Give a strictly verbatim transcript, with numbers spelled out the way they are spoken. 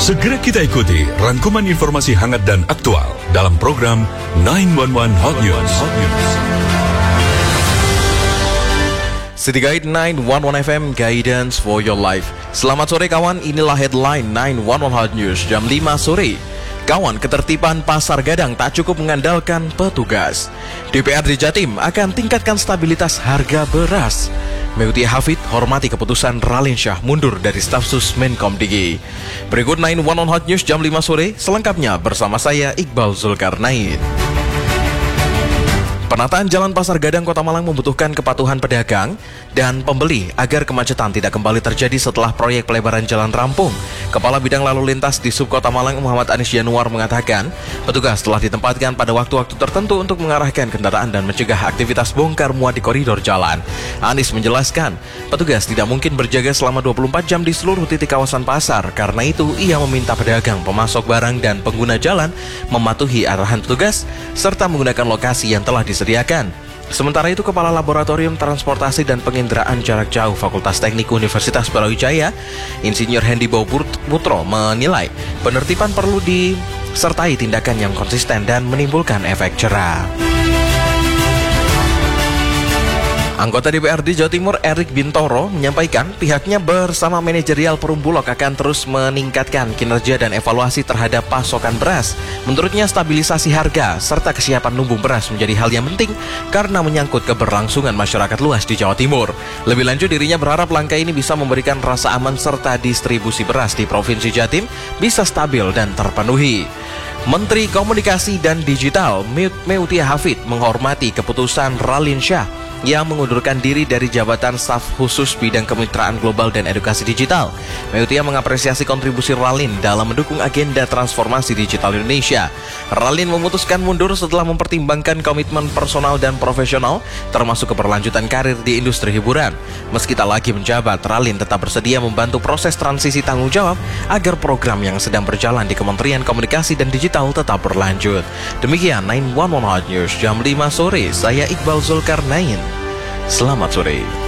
Segera kita ikuti rangkuman informasi hangat dan aktual dalam program sembilan satu satu Hot News. City Guide sembilan satu satu F M, Guidance for Your Life. Selamat sore kawan, inilah headline sembilan satu satu Hot News jam lima sore. Kawan, ketertiban Pasar Gadang tak cukup mengandalkan petugas. D P R D Jatim akan tingkatkan stabilitas harga beras. Meutia Hafid hormati keputusan Raline Shah mundur dari staf sus Menkom D G. Berikut sembilan satu satu Hot News jam lima sore, selengkapnya bersama saya Iqbal Zulkarnain. Penataan Jalan Pasar Gadang Kota Malang membutuhkan kepatuhan pedagang dan pembeli agar kemacetan tidak kembali terjadi setelah proyek pelebaran jalan rampung. Kepala Bidang Lalu Lintas di Sub Kota Malang Muhammad Anis Januar mengatakan, petugas telah ditempatkan pada waktu-waktu tertentu untuk mengarahkan kendaraan dan mencegah aktivitas bongkar muat di koridor jalan. Anis menjelaskan, petugas tidak mungkin berjaga selama dua puluh empat jam di seluruh titik kawasan pasar. Karena itu, ia meminta pedagang, pemasok barang, dan pengguna jalan mematuhi arahan petugas serta menggunakan lokasi yang telah disediakan. Sementara itu, Kepala Laboratorium Transportasi dan Penginderaan Jarak Jauh Fakultas Teknik Universitas Brawijaya, Insinyur Hendy Bowputro menilai penertiban perlu disertai tindakan yang konsisten dan menimbulkan efek jera. Anggota D P R D Jawa Timur Erik Bintoro menyampaikan pihaknya bersama manajerial Perum Bulog akan terus meningkatkan kinerja dan evaluasi terhadap pasokan beras. Menurutnya, stabilisasi harga serta kesiapan lumbung beras menjadi hal yang penting karena menyangkut keberlangsungan masyarakat luas di Jawa Timur. Lebih lanjut, dirinya berharap langkah ini bisa memberikan rasa aman serta distribusi beras di Provinsi Jatim bisa stabil dan terpenuhi. Menteri Komunikasi dan Digital Meutia Hafid menghormati keputusan Raline Shah yang mengundurkan diri dari jabatan staf khusus bidang kemitraan global dan edukasi digital. Meutia mengapresiasi kontribusi Raline dalam mendukung agenda transformasi digital Indonesia. Raline memutuskan mundur setelah mempertimbangkan komitmen personal dan profesional, termasuk keberlanjutan karir di industri hiburan. Meski tak lagi menjabat, Raline tetap bersedia membantu proses transisi tanggung jawab agar program yang sedang berjalan di Kementerian Komunikasi dan Digital tetap berlanjut. Demikian sembilan satu satu Hot News jam lima sore, saya Iqbal Zulkarnain. Selamat sore.